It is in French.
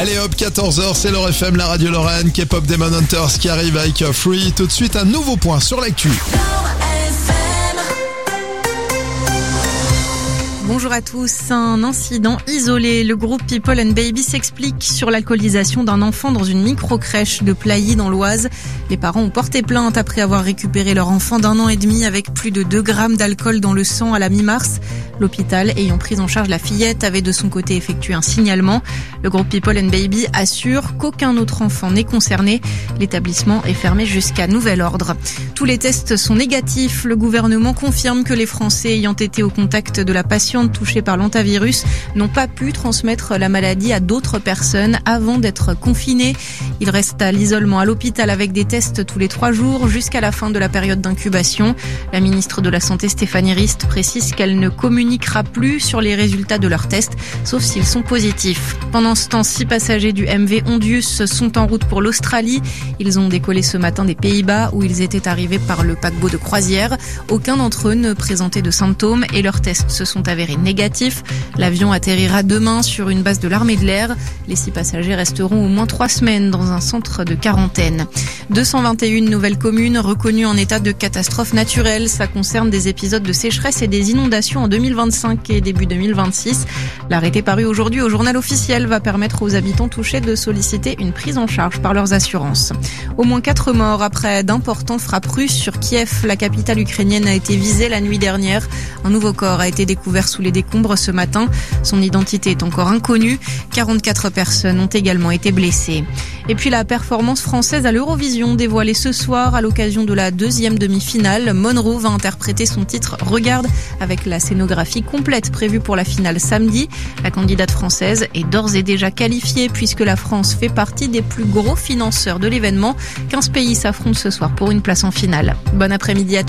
Allez hop, 14h, c'est Lore FM, la radio Lorraine, K-pop Demon Hunters qui arrive avec Free. Tout de suite, un nouveau point sur l'actu. Bonjour à tous. Un incident isolé. Le groupe People & Baby s'explique sur l'alcoolisation d'un enfant dans une micro-crèche de Plailly dans l'Oise. Les parents ont porté plainte après avoir récupéré leur enfant d'1 an et demi avec plus de 2 grammes d'alcool dans le sang à la mi-mars. L'hôpital ayant pris en charge la fillette avait de son côté effectué un signalement. Le groupe People & Baby assure qu'aucun autre enfant n'est concerné. L'établissement est fermé jusqu'à nouvel ordre. Tous les tests sont négatifs. Le gouvernement confirme que les Français ayant été au contact de la patiente touchés par l'hantavirus n'ont pas pu transmettre la maladie à d'autres personnes avant d'être confinés. Ils restent à l'isolement à l'hôpital avec des tests tous les 3 jours jusqu'à la fin de la période d'incubation. La ministre de la Santé Stéphanie Rist précise qu'elle ne communiquera plus sur les résultats de leurs tests, sauf s'ils sont positifs. Pendant ce temps, 6 passagers du MV Ondius sont en route pour l'Australie. Ils ont décollé ce matin des Pays-Bas où ils étaient arrivés par le paquebot de croisière. Aucun d'entre eux ne présentait de symptômes et leurs tests se sont avérés négatifs. L'avion atterrira demain sur une base de l'armée de l'air. Les 6 passagers resteront au moins 3 semaines dans un centre de quarantaine. 221 nouvelles communes reconnues en état de catastrophe naturelle. Ça concerne des épisodes de sécheresse et des inondations en 2025 et début 2026. L'arrêté paru aujourd'hui au journal officiel va permettre aux habitants touchés de solliciter une prise en charge par leurs assurances. Au moins 4 morts après d'importantes frappes russes sur Kiev. La capitale ukrainienne a été visée la nuit dernière. Un nouveau corps a été découvert sous les décombres ce matin. Son identité est encore inconnue. 44 personnes ont également été blessées. Et puis la performance française à l'Eurovision dévoilée ce soir à l'occasion de la 2e demi-finale. Monroe va interpréter son titre Regarde avec la scénographie complète prévue pour la finale samedi. La candidate française est d'ores et déjà qualifiée puisque la France fait partie des plus gros financeurs de l'événement. 15 pays s'affrontent ce soir pour une place en finale. Bon après-midi à tous.